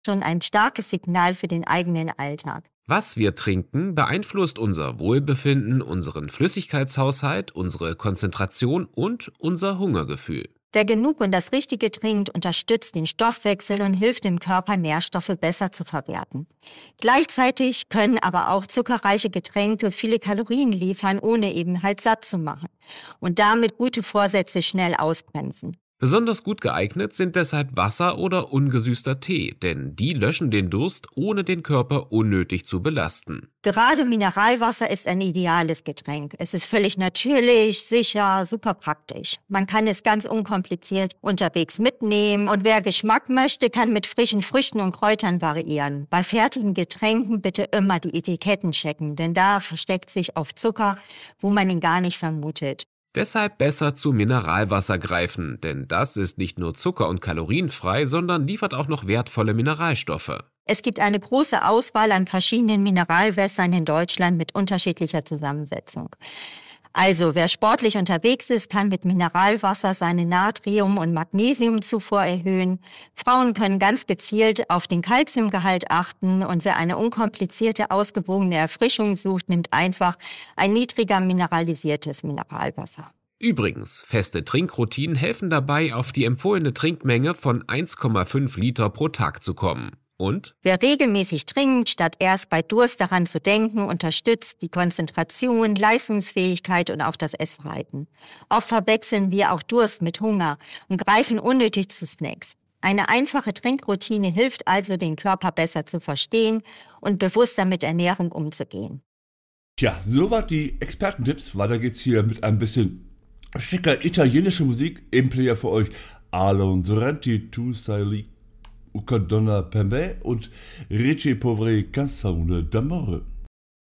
schon ein starkes Signal für den eigenen Alltag. Was wir trinken, beeinflusst unser Wohlbefinden, unseren Flüssigkeitshaushalt, unsere Konzentration und unser Hungergefühl. Wer genug und das Richtige trinkt, unterstützt den Stoffwechsel und hilft dem Körper, Nährstoffe besser zu verwerten. Gleichzeitig können aber auch zuckerreiche Getränke viele Kalorien liefern, ohne eben halt satt zu machen und damit gute Vorsätze schnell ausbremsen. Besonders gut geeignet sind deshalb Wasser oder ungesüßter Tee, denn die löschen den Durst, ohne den Körper unnötig zu belasten. Gerade Mineralwasser ist ein ideales Getränk. Es ist völlig natürlich, sicher, super praktisch. Man kann es ganz unkompliziert unterwegs mitnehmen und wer Geschmack möchte, kann mit frischen Früchten und Kräutern variieren. Bei fertigen Getränken bitte immer die Etiketten checken, denn da versteckt sich oft Zucker, wo man ihn gar nicht vermutet. Deshalb besser zu Mineralwasser greifen, denn das ist nicht nur zucker- und kalorienfrei, sondern liefert auch noch wertvolle Mineralstoffe. Es gibt eine große Auswahl an verschiedenen Mineralwässern in Deutschland mit unterschiedlicher Zusammensetzung. Also, wer sportlich unterwegs ist, kann mit Mineralwasser seine Natrium- und Magnesiumzufuhr erhöhen. Frauen können ganz gezielt auf den Kalziumgehalt achten und wer eine unkomplizierte, ausgewogene Erfrischung sucht, nimmt einfach ein niedriger mineralisiertes Mineralwasser. Übrigens, feste Trinkroutinen helfen dabei, auf die empfohlene Trinkmenge von 1,5 Liter pro Tag zu kommen. Und wer regelmäßig trinkt, statt erst bei Durst daran zu denken, unterstützt die Konzentration, Leistungsfähigkeit und auch das Essverhalten. Oft verwechseln wir auch Durst mit Hunger und greifen unnötig zu Snacks. Eine einfache Trinkroutine hilft also, den Körper besser zu verstehen und bewusster mit Ernährung umzugehen. Tja, soweit die Expertentipps. Weiter geht's hier mit ein bisschen schicker italienischer Musik. Im Player für euch Alon Sorrenti, Tu sei lì, Ucadonna per me und Ricci Poveri Canzone d'amore.